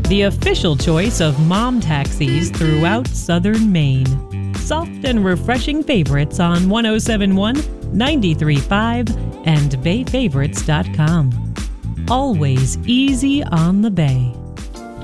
the official choice of mom taxis throughout southern Maine. Soft and refreshing favorites on 107.1, 93.5, and BayFavorites.com. Always easy on the Bay.